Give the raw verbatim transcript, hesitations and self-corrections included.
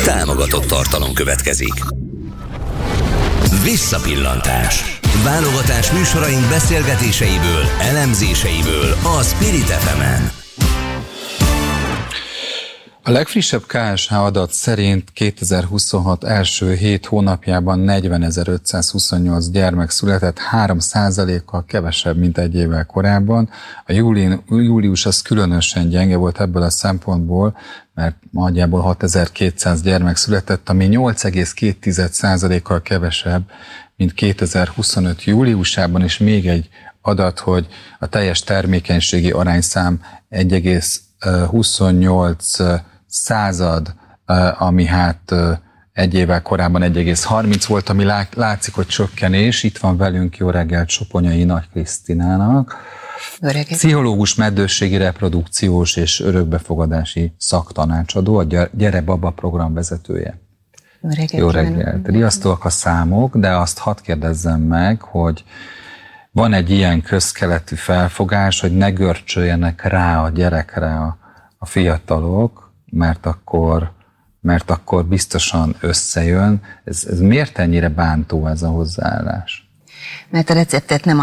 Támogatott tartalom következik. Visszapillantás. Válogatás műsoraink beszélgetéseiből, elemzéseiből a Spirit ef emen. A legfrissebb ká es há adat szerint kétezer-huszonhat első hét hónapjában negyvenezer-ötszázhuszonnyolc gyermek született, három százalékkal kevesebb, mint egy évvel korábban. A júli, július az különösen gyenge volt ebből a szempontból, mert nagyjából hatezer-kétszáz gyermek született, ami nyolc egész két százalékkal kevesebb, mint kétezer-huszonöt júliusában, és még egy adat, hogy a teljes termékenységi arányszám egy egész huszonnyolc század, ami hát egy évvel korábban egy egész harminc volt, ami látszik, hogy csökkenés. Itt van velünk, jó reggelt, Soponyai Nagy Krisztinának, pszichológus, meddősségi, reprodukciós és örökbefogadási szaktanácsadó, a Gyere Baba program vezetője. Jó reggelt. Jó reggelt. Riasztóak a számok, de azt hadd kérdezzem meg, hogy van egy ilyen közkeletű felfogás, hogy ne görcsöljenek rá a gyerekre a, a fiatalok, mert akkor, mert akkor biztosan összejön. Ez, ez miért ennyire bántó ez a hozzáállás? Mert a receptet nem